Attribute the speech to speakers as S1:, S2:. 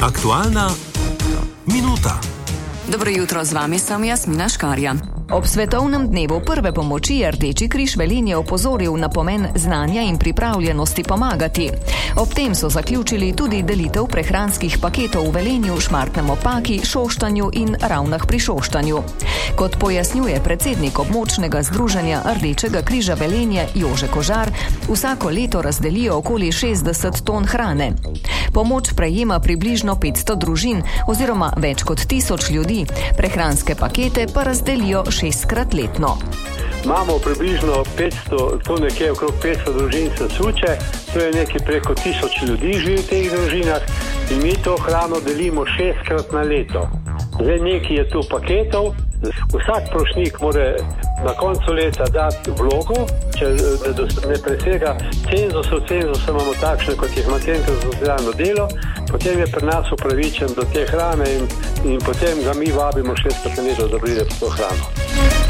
S1: Aktualna minuta.
S2: Dobro jutro, z vami sem Jasmina Škarja.
S3: Ob svetovnem dnevu prve pomoči je Rdeči križ Velenje opozoril na pomen znanja in pripravljenosti pomagati. Ob tem so zaključili tudi delitev prehranskih paketov v Velenju, Šmartnem ob Paki, Šoštanju in Ravnah pri Šoštanju. Kot pojasnjuje predsednik območnega združenja Rdečega križa Velenje Jože Kožar, vsako leto razdelijo okoli 60 ton hrane. Pomoč prejema približno 500 družin oziroma več kot 1000 ljudi. Prehranske pakete pa razdelijo 6-krat letno.
S4: Imamo približno 500, to nekje okrog 500 družin se suče, to je nekaj preko 1000 ljudi živi v teh družinah in mi to hrano delimo 6-krat na leto. Zdaj nekaj je tu paketov, vsak prošnik mora na koncu leta dati vlogo, če ne presega cenzusov imamo takšne, kot jih ima Center za socialno delo, potem je pri nas upravičen do te hrane in potem ga mi vabimo 6-krat na leto, da pride po to hrano.